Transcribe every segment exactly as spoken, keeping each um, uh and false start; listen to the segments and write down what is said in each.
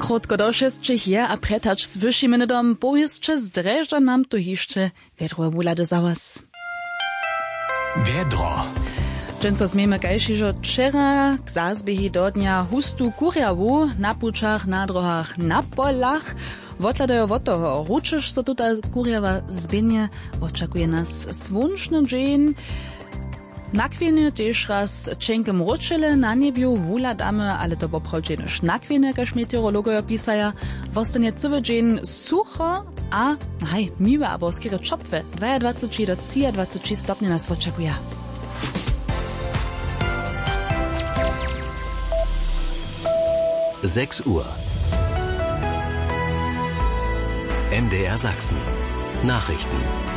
Krótko do šestich je a pretač s vyšším minedom bohisče zdrežda nam to hišče Vedro Wulade Sauers. Vedro. Dżęco zmiemy kajšižo wczera k zazbiehi do dnia hustu kurjawu na pučach, na drohach, na polach. Wotladajo od toho, ručeš so tuta kurjava zbienie, očakuje nas svunčny dzień. Nakwiny też raz čenkem ručele na niebiu wuladamy, ale to poprolčenož nakwiny, kaž meteorologoje opisaja. Vostanie cywy dzień sucho, a haj, miłe abo skiery czopwe, dwadzieścia dwa do dwadzieścia stopni nas oczekuje. sechs Uhr. M D R Sachsen. Nachrichten.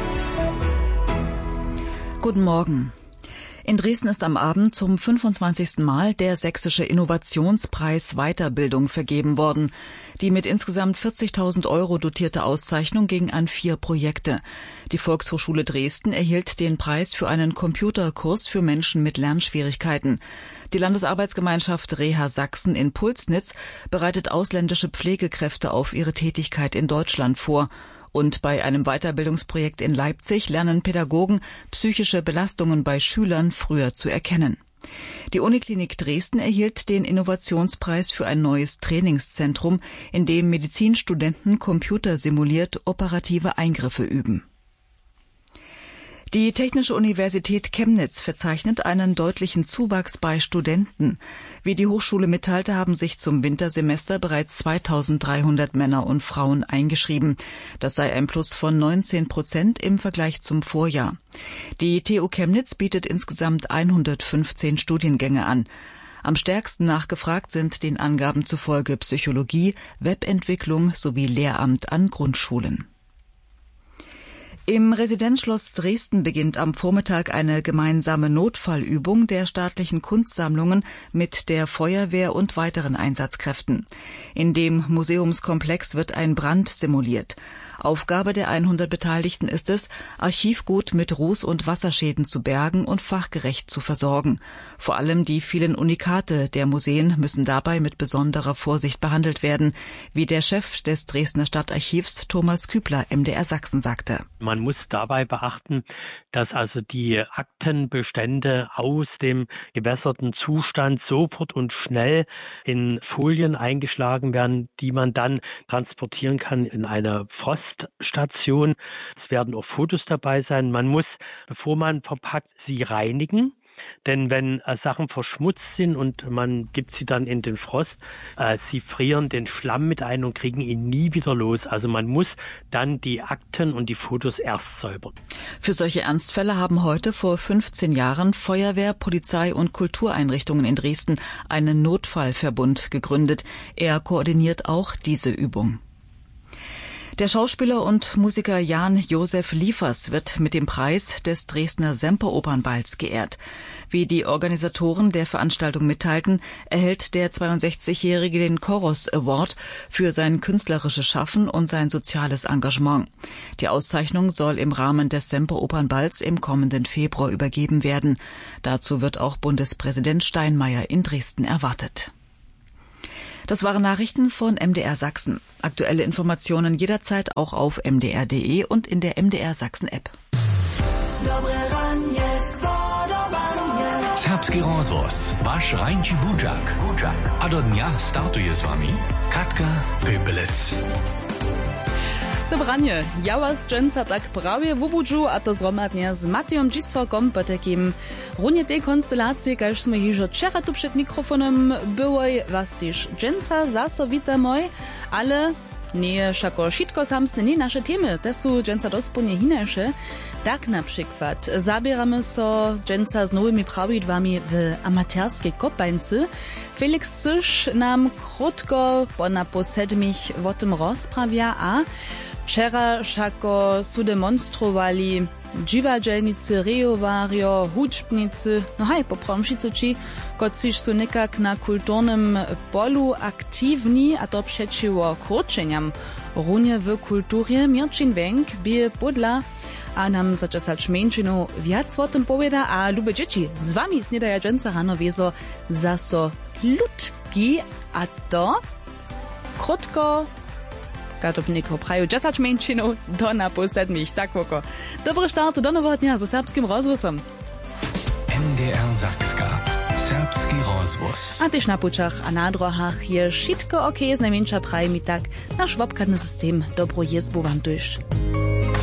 Guten Morgen. In Dresden ist am Abend zum fünfundzwanzigsten Mal der Sächsische Innovationspreis Weiterbildung vergeben worden. Die mit insgesamt vierzigtausend Euro dotierte Auszeichnung ging an vier Projekte. Die Volkshochschule Dresden erhielt den Preis für einen Computerkurs für Menschen mit Lernschwierigkeiten. Die Landesarbeitsgemeinschaft Reha Sachsen in Pulsnitz bereitet ausländische Pflegekräfte auf ihre Tätigkeit in Deutschland vor. Und bei einem Weiterbildungsprojekt in Leipzig lernen Pädagogen, psychische Belastungen bei Schülern früher zu erkennen. Die Uniklinik Dresden erhielt den Innovationspreis für ein neues Trainingszentrum, in dem Medizinstudenten computersimuliert operative Eingriffe üben. Die Technische Universität Chemnitz verzeichnet einen deutlichen Zuwachs bei Studenten. Wie die Hochschule mitteilte, haben sich zum Wintersemester bereits zweitausenddreihundert Männer und Frauen eingeschrieben. Das sei ein Plus von neunzehn Prozent im Vergleich zum Vorjahr. Die T U Chemnitz bietet insgesamt hundertfünfzehn Studiengänge an. Am stärksten nachgefragt sind den Angaben zufolge Psychologie, Webentwicklung sowie Lehramt an Grundschulen. Im Residenzschloss Dresden beginnt am Vormittag eine gemeinsame Notfallübung der staatlichen Kunstsammlungen mit der Feuerwehr und weiteren Einsatzkräften. In dem Museumskomplex wird ein Brand simuliert. Aufgabe der hundert Beteiligten ist es, Archivgut mit Ruß- und Wasserschäden zu bergen und fachgerecht zu versorgen. Vor allem die vielen Unikate der Museen müssen dabei mit besonderer Vorsicht behandelt werden, wie der Chef des Dresdner Stadtarchivs Thomas Kübler M D R Sachsen sagte. Man muss dabei beachten, dass also die Aktenbestände aus dem gewässerten Zustand sofort und schnell in Folien eingeschlagen werden, die man dann transportieren kann in eine Froststation. Es werden auch Fotos dabei sein. Man muss, bevor man verpackt, sie reinigen. Denn wenn äh, Sachen verschmutzt sind und man gibt sie dann in den Frost, äh, sie frieren den Schlamm mit ein und kriegen ihn nie wieder los. Also man muss dann die Akten und die Fotos erst säubern. Für solche Ernstfälle haben heute vor fünfzehn Jahren Feuerwehr, Polizei und Kultureinrichtungen in Dresden einen Notfallverbund gegründet. Er koordiniert auch diese Übung. Der Schauspieler und Musiker Jan Josef Liefers wird mit dem Preis des Dresdner Semperopernballs geehrt. Wie die Organisatoren der Veranstaltung mitteilten, erhält der zweiundsechzigjährige den Choros Award für sein künstlerisches Schaffen und sein soziales Engagement. Die Auszeichnung soll im Rahmen des Semperopernballs im kommenden Februar übergeben werden. Dazu wird auch Bundespräsident Steinmeier in Dresden erwartet. Das waren Nachrichten von M D R Sachsen. Aktuelle Informationen jederzeit auch auf m d r punkt d e und in der M D R Sachsen App. Serbski rozvoz, vaš Rajnči Budžak. A do dnia startuje s vami Katka Pöpelec. Dobranie, ja was dżęca tak prawie w obudżu, a to zromadnie z Matejom Dzistwokom, po takim runie tej konstelacji, każ sme hižo wczera tu przed mikrofonem byłoj, was też dżęca zaso witamoj, ale nie szako szitko samsne, nie nasze temy, te są dżęca dosponie hinesze. Tak na przykład zabieramy so dżęca z nowymi prawidłami w amatorskiej kopańcy. Felix Cysz nam krótko po na po sedmich o tym rozprawia, a wczera szako su demonstrowali dziwadzielnicy, rejowario, hudžbnicy, no haj, po promšicu či, kociž su nekak na kulturnym polu aktywni, a to przeciwko kurczeniam. Runie w kulturze Mirčin Wenk bie podla, a nam za časać menšinu viac o tym powieda, a lube dzieci, z wami sniedaja dżęca rano wiezo zaso ludki, a to krótko, katopniko praju dziesięć mięczynów do na pół sedmich, tak woko. Dobry start do nowego dnia ze serbskim rozwozem. N D R Sakska. Serbski rozwóz. A tyś na puczach a na drohach je wszystko okej, z najmniejsza praj mi tak nasz wopkadny system dobro jezbu wam tuż.